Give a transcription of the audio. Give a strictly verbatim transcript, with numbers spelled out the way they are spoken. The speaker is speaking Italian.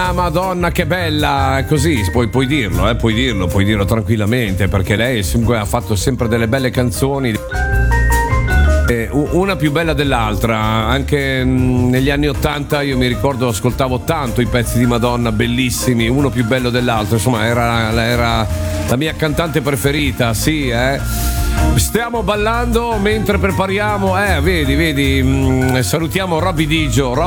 Ah, Madonna, che bella! Così puoi, puoi dirlo, eh, puoi dirlo, puoi dirlo tranquillamente, perché lei comunque ha fatto sempre delle belle canzoni. Eh, una più bella dell'altra. Anche mh, negli anni ottanta io mi ricordo ascoltavo tanto i pezzi di Madonna, bellissimi, uno più bello dell'altro. Insomma, era, era la mia cantante preferita, sì, eh. Stiamo ballando mentre prepariamo, eh, vedi, vedi, mh, salutiamo Robby Digio.